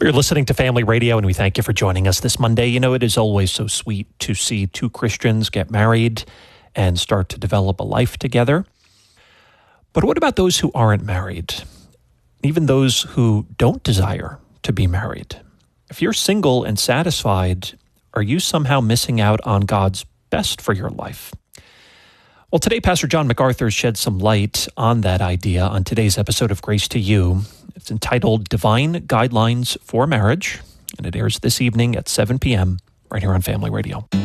You're listening to Family Radio, and we thank you for joining us this Monday. You know, it is always so sweet to see two Christians get married and start to develop a life together. But what about those who aren't married? Even those who don't desire to be married? If you're single and satisfied, are you somehow missing out on God's best for your life? Well, today, Pastor John MacArthur shed some light on that idea on today's episode of Grace to You. It's entitled Divine Guidelines for Marriage, and it airs this evening at 7 p.m. right here on Family Radio.